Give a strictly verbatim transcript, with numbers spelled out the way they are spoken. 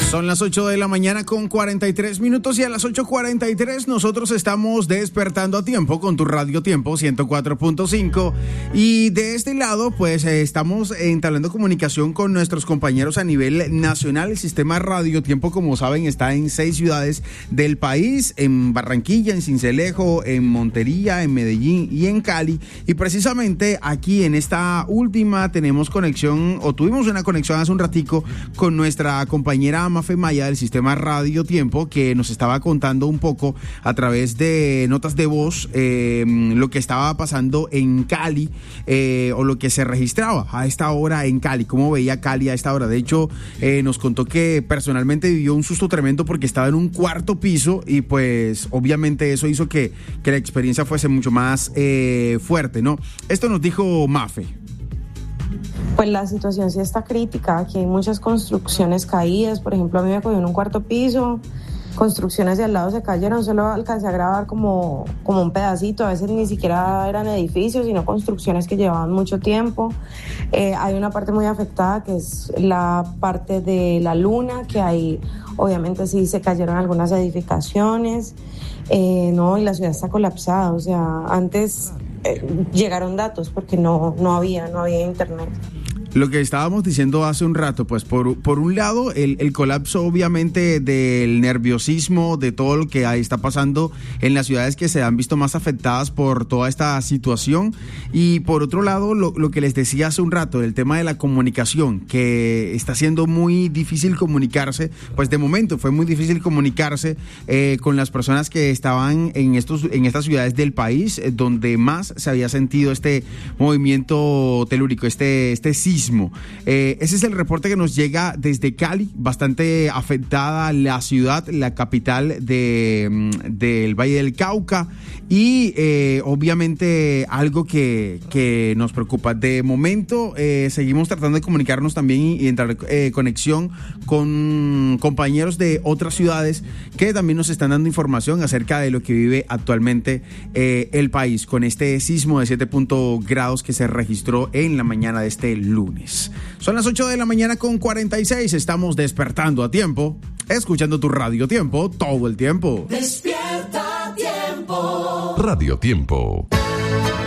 Son las ocho de la mañana con cuarenta y tres minutos y a las ocho cuarenta y tres nosotros estamos despertando a tiempo con tu Radio Tiempo ciento cuatro punto cinco y de este lado pues eh, estamos entablando comunicación con nuestros compañeros a nivel nacional. El sistema Radio Tiempo, como saben, está en seis ciudades del país, en Barranquilla, en Sincelejo, en Montería, en Medellín y en Cali, y precisamente aquí en esta última tenemos conexión o tuvimos una conexión hace un ratico con nuestra compañera Mafe Maya del sistema Radio Tiempo, que nos estaba contando un poco a través de notas de voz eh, lo que estaba pasando en Cali eh, o lo que se registraba a esta hora en Cali, cómo veía Cali a esta hora. De hecho, eh, nos contó que personalmente vivió un susto tremendo porque estaba en un cuarto piso y pues obviamente eso hizo que, que la experiencia fuese mucho más eh, fuerte, ¿no? Esto nos dijo Mafe. Pues la situación sí está crítica, aquí hay muchas construcciones caídas, por ejemplo a mí me cogió en un cuarto piso, construcciones de al lado se cayeron, solo alcancé a grabar como, como un pedacito, a veces ni siquiera eran edificios, sino construcciones que llevaban mucho tiempo. Eh, hay una parte muy afectada que es la parte de la luna, que ahí obviamente sí se cayeron algunas edificaciones, eh, no, y la ciudad está colapsada, o sea, antes eh, llegaron datos porque no, no había, no había internet. Lo que estábamos diciendo hace un rato, pues por, por un lado el, el colapso obviamente del nerviosismo, de todo lo que ahí está pasando en las ciudades que se han visto más afectadas por toda esta situación, y por otro lado lo, lo que les decía hace un rato, el tema de la comunicación, que está siendo muy difícil comunicarse, pues de momento fue muy difícil comunicarse eh, con las personas que estaban en, estos, en estas ciudades del país eh, donde más se había sentido este movimiento telúrico, este, este sismo. Eh, ese es el reporte que nos llega desde Cali, bastante afectada la ciudad, la capital de, del Valle del Cauca, y eh, obviamente algo que, que nos preocupa. De momento eh, seguimos tratando de comunicarnos también y, y entrar en eh, conexión con compañeros de otras ciudades que también nos están dando información acerca de lo que vive actualmente eh, el país con este sismo de siete grados que se registró en la mañana de este lunes. Son las ocho de la mañana con cuarenta y seis, estamos despertando a tiempo, escuchando tu Radio Tiempo todo el tiempo. Despierta a tiempo. Radio Tiempo.